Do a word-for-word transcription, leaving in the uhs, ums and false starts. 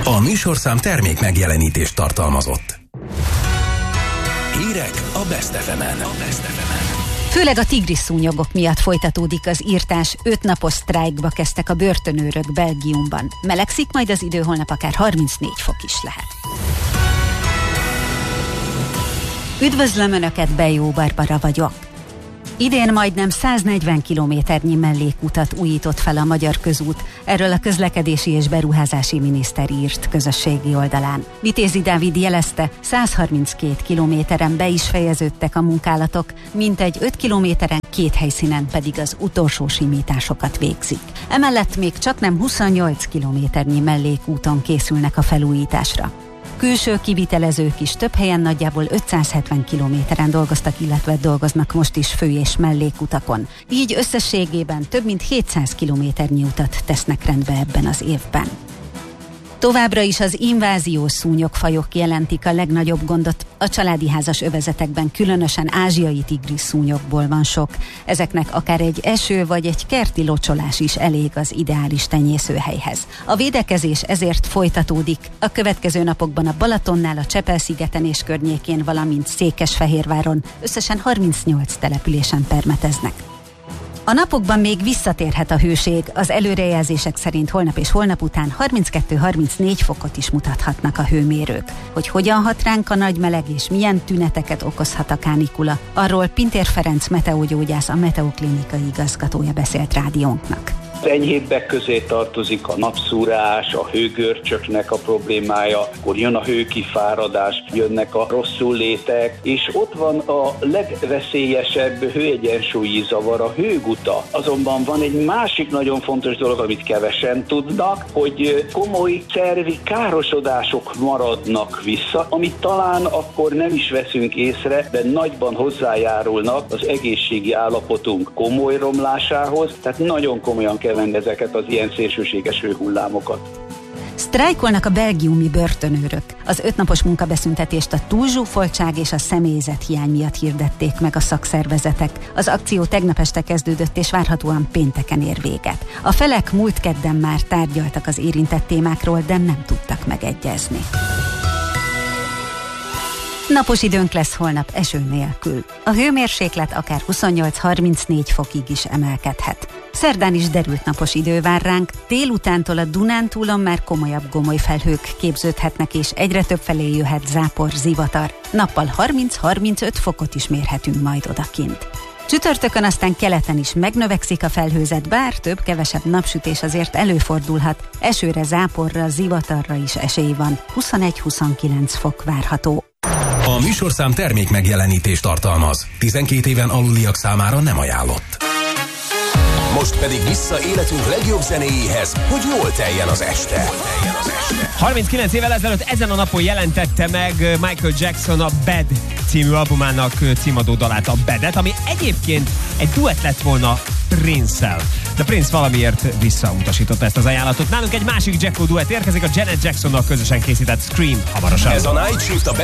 A műsorszám termék megjelenítést tartalmazott. Hírek a Best ef emen. Főleg a tigrisszúnyogok miatt folytatódik az írtás, öt napos sztrájkba kezdtek a börtönőrök Belgiumban. Melegszik majd az idő, holnap akár harmincnégy fok is lehet. Üdvözlöm Önöket, Bejó Barbara vagyok. Idén majdnem száznegyven kilométernyi mellékutat újított fel a Magyar Közút, erről a közlekedési és beruházási miniszter írt közösségi oldalán. Vitézi Dávid jelezte, száz harminckét kilométeren be is fejeződtek a munkálatok, mintegy öt kilométeren két helyszínen pedig az utolsó simításokat végzik. Emellett még csaknem huszonnyolc kilométernyi mellékúton készülnek a felújításra. Külső kivitelezők is több helyen nagyjából ötszázhetven kilométeren dolgoztak, illetve dolgoznak most is fő- és mellékutakon. Így összességében több mint hétszáz kilométernyi utat tesznek rendbe ebben az évben. Továbbra is az inváziós szúnyogfajok jelentik a legnagyobb gondot. A családi házas övezetekben különösen ázsiai tigrisszúnyogból van sok. Ezeknek akár egy eső vagy egy kerti locsolás is elég az ideális tenyészőhelyhez. A védekezés ezért folytatódik. A következő napokban a Balatonnál, a Csepel-szigeten és környékén, valamint Székesfehérváron összesen harmincnyolc településen permeteznek. A napokban még visszatérhet a hőség, az előrejelzések szerint holnap és holnap után harminckettő-harmincnégy fokot is mutathatnak a hőmérők. Hogy hogyan hat ránk a nagy meleg és milyen tüneteket okozhat a kánikula, arról Pintér Ferenc meteogyógyász, a Meteoklinikai igazgatója beszélt rádiónknak. Az enyhébbek közé tartozik a napszúrás, a hőgörcsöknek a problémája, akkor jön a hőkifáradás, jönnek a rosszul létek, és ott van a legveszélyesebb hőegyensúlyi zavar, a hőguta. Azonban van egy másik nagyon fontos dolog, amit kevesen tudnak, hogy komoly szervi károsodások maradnak vissza, amit talán akkor nem is veszünk észre, de nagyban hozzájárulnak az egészségi állapotunk komoly romlásához, tehát nagyon komolyan kell venni ezeket az ilyen szélsőséges hőhullámokat. Sztrájkolnak a belgiumi börtönőrök. Az ötnapos munkabeszüntetést a túlzsúfoltság és a személyzet hiány miatt hirdették meg a szakszervezetek. Az akció tegnap este kezdődött és várhatóan pénteken ér véget. A felek múlt kedden már tárgyaltak az érintett témákról, de nem tudtak megegyezni. Napos időnk lesz holnap eső nélkül. A hőmérséklet akár huszonnyolc-harmincnégy fokig is emelkedhet. Szerdán is derült napos idő vár ránk, délutántól a Dunántúlon már komolyabb gomolyfelhők képződhetnek, és egyre több felé jöhet zápor, zivatar. Nappal harminc-harmincöt fokot is mérhetünk majd odakint. Csütörtökön aztán keleten is megnövekszik a felhőzet, bár több-kevesebb napsütés azért előfordulhat. Esőre, záporra, zivatarra is esély van. huszonegy-huszonkilenc fok várható. A műsorszám termék megjelenítést tartalmaz. tizenkét éven aluliak számára nem ajánlott. Most pedig vissza életünk legjobb zenéjéhez, hogy jól teljen az este. harminckilenc évvel ezelőtt ezen a napon jelentette meg Michael Jackson a Bad című albumának címadó dalát, a Badet, ami egyébként egy duett lett volna Prince-szel. De Prince valamiért visszautasította ezt az ajánlatot. Nálunk egy másik Jacko duett érkezik, a Janet Jacksonnal közösen készített Scream hamarosan. Ez a Night Shift a